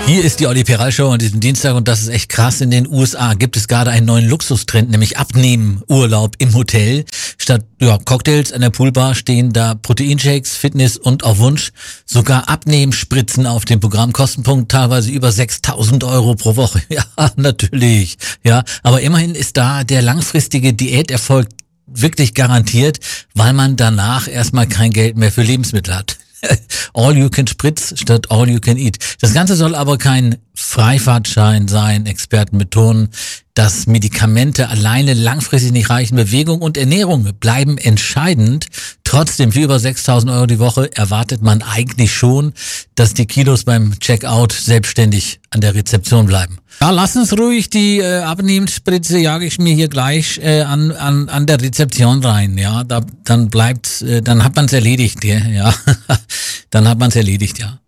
Hier ist die Olli Peral Show an diesem Dienstag und das ist echt krass. In den USA gibt es gerade einen neuen Luxustrend, nämlich Abnehmen-Urlaub im Hotel. Statt Cocktails an der Poolbar stehen da Proteinshakes, Fitness und auf Wunsch sogar Abnehmspritzen auf dem Programm. Kostenpunkt teilweise über 6.000 € pro Woche. Ja, natürlich. Ja, aber immerhin ist da der langfristige Diäterfolg wirklich garantiert, weil man danach erstmal kein Geld mehr für Lebensmittel hat. All you can Spritz statt all you can eat. Das Ganze soll aber kein Freifahrtschein sein. Experten betonen, dass Medikamente alleine langfristig nicht reichen. Bewegung und Ernährung bleiben entscheidend. Trotzdem, für über 6.000 € die Woche erwartet man eigentlich schon, dass die Kilos beim Checkout selbstständig an der Rezeption bleiben. Ja, lass uns ruhig die Abnehmensspritze jage ich mir hier gleich an der Rezeption rein, ja. Dann hat man's erledigt, ja. Dann hat man's erledigt, ja.